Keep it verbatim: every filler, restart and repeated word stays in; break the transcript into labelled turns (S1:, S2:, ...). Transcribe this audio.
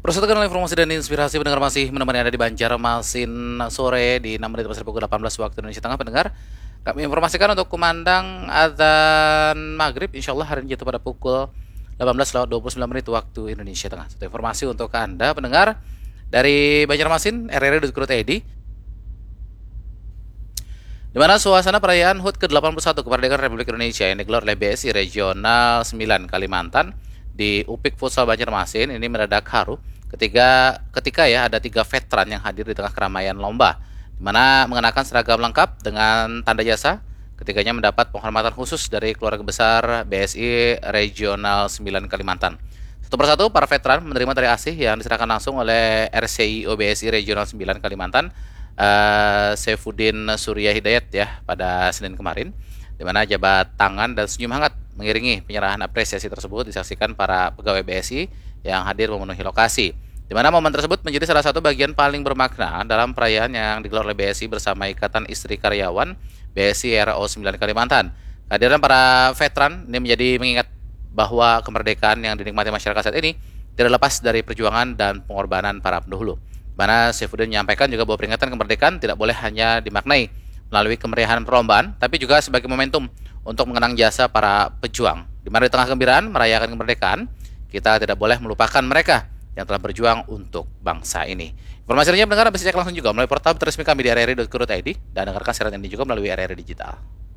S1: Persatukan informasi dan inspirasi pendengar masih menemani Anda di Banjarmasin sore di enam menit pasca pukul delapan belas waktu Indonesia Tengah. Pendengar, kami informasikan untuk kumandang adzan maghrib insya Allah hari ini jatuh pada pukul delapan belas lewat dua puluh sembilan menit waktu Indonesia Tengah. Satu informasi untuk Anda pendengar dari Banjarmasin, R R I titik co titik I D, di mana suasana perayaan H U T ke delapan puluh satu kemerdekaan Republik Indonesia yang digelar oleh B S I Regional sembilan Kalimantan di U P I K Futsal Banjarmasin ini mendadak haru ketika ketika ya ada tiga veteran yang hadir di tengah keramaian lomba, di mana mengenakan seragam lengkap dengan tanda jasa. Ketiganya mendapat penghormatan khusus dari keluarga besar B S I Regional sembilan Kalimantan. Satu persatu para veteran menerima tali asih yang diserahkan langsung oleh R C I O B S I Regional sembilan Kalimantan, uh, Saifuddin Surya Hidayat ya pada Senin kemarin, di mana jabat tangan dan senyum hangat mengiringi penyerahan apresiasi tersebut disaksikan para pegawai B S I yang hadir memenuhi lokasi, di mana momen tersebut menjadi salah satu bagian paling bermakna dalam perayaan yang digelar oleh B S I bersama Ikatan Istri Karyawan B S I R O sembilan Kalimantan. Kehadiran para veteran ini menjadi mengingat bahwa kemerdekaan yang dinikmati masyarakat saat ini tidak lepas dari perjuangan dan pengorbanan para pendahulu. Mana Saifuddin menyampaikan juga bahwa peringatan kemerdekaan tidak boleh hanya dimaknai melalui kemeriahan perlombaan, tapi juga sebagai momentum untuk mengenang jasa para pejuang. Di mana di tengah kegembiraan merayakan kemerdekaan, kita tidak boleh melupakan mereka yang telah berjuang untuk bangsa ini. Informasi lainnya pendengar bisa cek langsung juga melalui portal resmi kami di r r i titik co titik I D dan dengarkan siaran ini juga melalui R R I Digital.